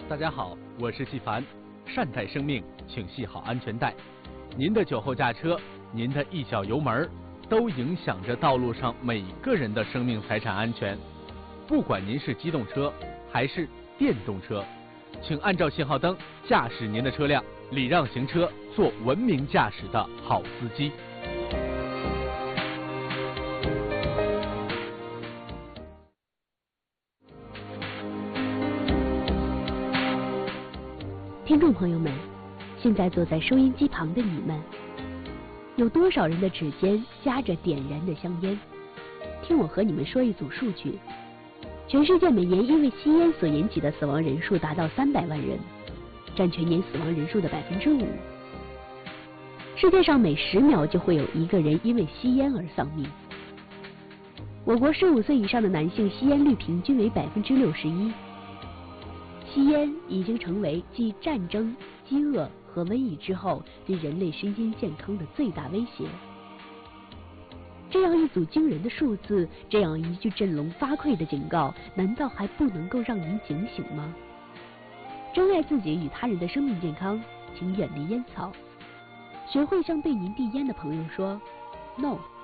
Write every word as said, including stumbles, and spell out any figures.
大家好，我是纪凡。善待生命，请系好安全带。您的酒后驾车，您的一脚油门，都影响着道路上每个人的生命财产安全。不管您是机动车还是电动车，请按照信号灯驾驶您的车辆，礼让行车，做文明驾驶的好司机。 听众朋友们，现在坐在收音机旁的你们，有多少人的指尖夹着点燃的香烟？听我和你们说一组数据：全世界每年因为吸烟所引起的死亡人数达到三百万人，占全年死亡人数的百分之五。世界上每十秒就会有一个人因为吸烟而丧命。我国十五岁以上的男性吸烟率平均为百分之六十一。吸烟已经成为继战争、饥饿和瘟疫之后对人类身心健康的最大威胁。这样一组惊人的数字，这样一句振聋发聩的警告，难道还不能够让您警醒吗？珍爱自己与他人的生命健康，请远离烟草，学会向对您递烟的朋友说 “No”。